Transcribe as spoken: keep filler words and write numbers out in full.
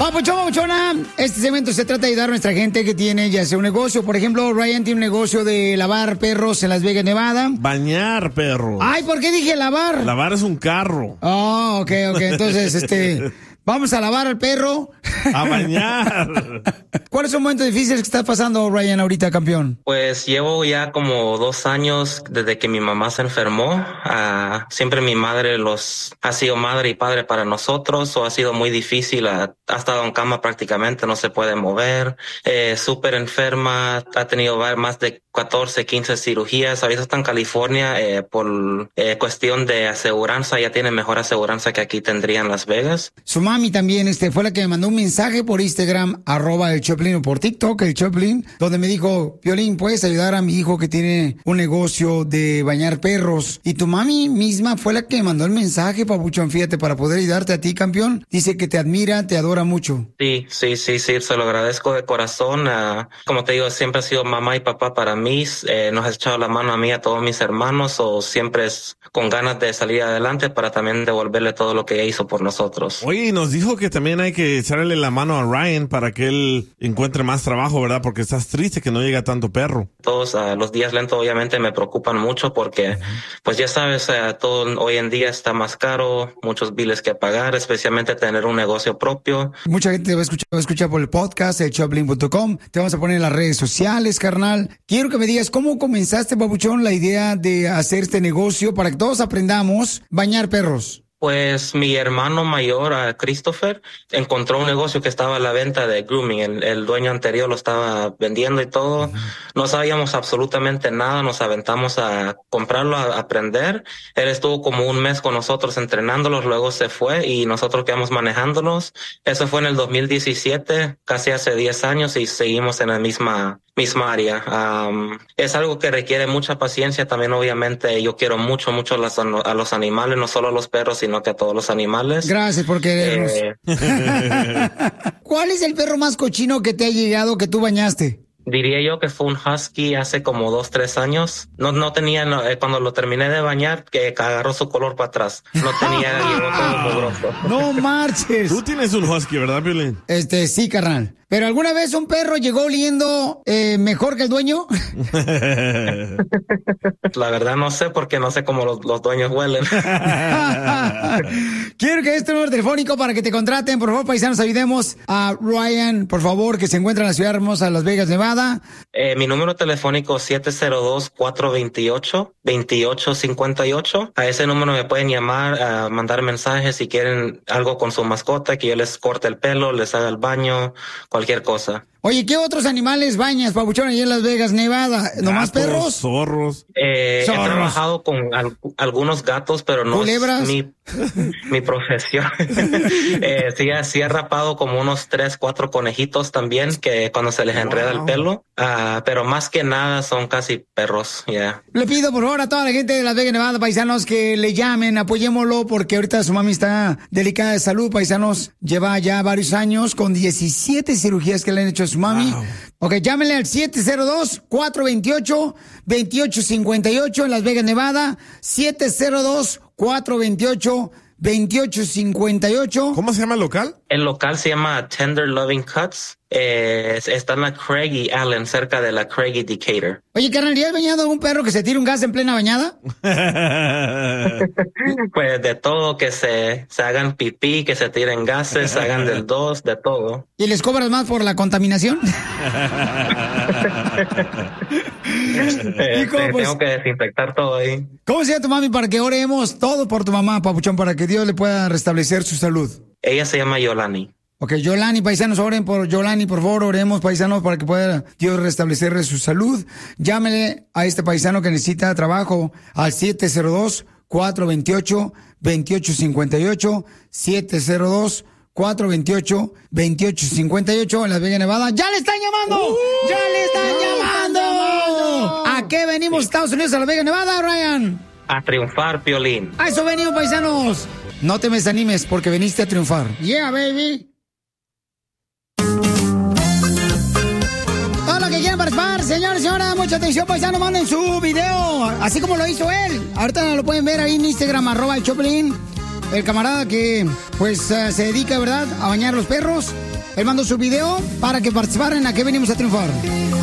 Papuchón, papuchona, este segmento se trata de ayudar a nuestra gente que tiene ya sea un negocio. Por ejemplo, Ryan tiene un negocio de lavar perros en Las Vegas, Nevada. Bañar perros. Ay, ¿por qué dije lavar? Lavar es un carro. Oh, ok, ok. Entonces, este, vamos a lavar al perro. A bañar. ¿Cuáles son momentos difíciles que está pasando, Ryan, ahorita, campeón? Pues llevo ya como dos años desde que mi mamá se enfermó. Uh, siempre mi madre los ha sido madre y padre para nosotros, o ha sido muy difícil. Uh, ha estado en cama prácticamente, no se puede mover. Eh, súper enferma, ha tenido más de catorce, quince cirugías. Ahorita está en California eh, por eh, cuestión de aseguranza. Ya tiene mejor aseguranza que aquí tendría en Las Vegas. Su mami también este, fue la que me mandó un mensaje por Instagram, arroba el Choplin, o por TikTok, el Choplin, donde me dijo, Piolín, ¿puedes ayudar a mi hijo que tiene un negocio de bañar perros? Y tu mami misma fue la que me mandó el mensaje, papuchón, fíjate, para poder ayudarte a ti, campeón. Dice que te admira, te adora mucho. Sí, sí, sí, sí, se lo agradezco de corazón. Uh, como te digo, siempre ha sido mamá y papá para mí. Eh, nos ha echado la mano a mí, a todos mis hermanos, o siempre es con ganas de salir adelante para también devolverle todo lo que ella hizo por nosotros. Oye, y nos dijo que también hay que echarle la mano a Ryan para que él encuentre más trabajo, ¿verdad? Porque estás triste que no llega tanto perro. Todos uh, los días lentos obviamente me preocupan mucho porque, uh-huh. pues ya sabes, uh, todo hoy en día está más caro, muchos biles que pagar, especialmente tener un negocio propio. Mucha gente te va a escuchar, va a escuchar por el podcast, el choplin punto com. Te vamos a poner en las redes sociales, carnal. Quiero que me digas cómo comenzaste, papuchón, la idea de hacer este negocio para que todos aprendamos a bañar perros. Pues mi hermano mayor, uh, Christopher, encontró un negocio que estaba a la venta de grooming. El, el dueño anterior lo estaba vendiendo y todo. Uh-huh. No sabíamos absolutamente nada. Nos aventamos a comprarlo, a aprender. Él estuvo como un mes con nosotros entrenándolos, luego se fue y nosotros quedamos manejándolos. Eso fue en el dos mil diecisiete, casi hace diez años, y seguimos en la misma misma área. Um, es algo que requiere mucha paciencia. También, obviamente, yo quiero mucho, mucho a los, a los animales, no solo a los perros, sino que a todos los animales. Gracias por querernos. Eh... ¿Cuál es el perro más cochino que te ha llegado que tú bañaste? Diría yo que fue un husky hace como dos, tres años. No, no tenía, no, eh, cuando lo terminé de bañar, que agarró su color para atrás. No tenía, llegó todo mugroso. No marches. Tú tienes un husky, ¿verdad, Piolín? Este, sí, carnal. ¿Pero alguna vez un perro llegó oliendo eh, mejor que el dueño? La verdad no sé, porque no sé cómo los, los dueños huelen. Quiero que este número telefónico para que te contraten. Por favor, paisanos, ayudemos a Ryan, por favor, que se encuentra en la ciudad hermosa de Las Vegas, Nevada. Eh, mi número telefónico es siete cero dos, cuatro dos ocho, dos ocho cinco ocho. A ese número me pueden llamar, a mandar mensajes si quieren algo con su mascota, que yo les corte el pelo, les haga el baño, cualquier cosa. Oye, ¿qué otros animales bañas, papuchón, allá en Las Vegas, Nevada? ¿Nomás gatos, perros? Zorros. Eh, zorros. He trabajado con al, algunos gatos, pero no ¿culebras? Es mi, mi profesión. eh, sí, sí he rapado como unos tres, cuatro conejitos también, que cuando se les enreda wow. el pelo. Uh, pero más que nada son casi perros, ya. Yeah. Le pido, por favor, a toda la gente de Las Vegas, Nevada, paisanos, que le llamen, apoyémoslo, porque ahorita su mami está delicada de salud, paisanos. Lleva ya varios años con diecisiete cirugías que le han hecho a su mami. Wow. Ok, llámenle al siete cero dos, cuatro dos ocho, dos ocho cinco ocho en Las Vegas, Nevada. siete cero dos, cuatro dos ocho, dos ocho cinco ocho. ¿Cómo se llama el local? El local se llama Tender Loving Cuts. Eh, está en la Craig y Allen, cerca de la Craig y Decatur. Oye, carnal, ¿ya has bañado a un perro que se tire un gas en plena bañada? Pues de todo, que se, se hagan pipí, que se tiren gases, se hagan del dos, de todo. ¿Y les cobras más por la contaminación? eh, pues, tengo que desinfectar todo ahí. ¿Cómo se llama tu mami para que oremos todo por tu mamá, papuchón, para que Dios le pueda restablecer su salud? Ella se llama Yolani. Ok, Yolani, paisanos, oren por Yolani, por favor, oremos, paisanos, para que pueda Dios restablecerle su salud. Llámele a este paisano que necesita trabajo al siete cero dos, cuatro dos ocho, dos ocho cinco ocho, siete cero dos, cuatro dos ocho, dos ocho cinco ocho en Las Vegas, Nevada. ¡Ya le están llamando! Uh, ¡Ya le están uh, llamando! llamando! ¿A qué venimos, sí. Estados Unidos, a Las Vegas, Nevada, Ryan? A triunfar, Piolín. A eso venimos, paisanos. No te me desanimes porque veniste a triunfar. Yeah, baby. Todo lo que quieran participar, señores, señora, mucha atención, paisano, manden su video, así como lo hizo él. Ahorita lo pueden ver ahí en Instagram, arroba el Choplin. el camarada que pues uh, se dedica, ¿verdad?, a bañar los perros. Él mandó su video para que participaran. ¿A qué venimos a triunfar?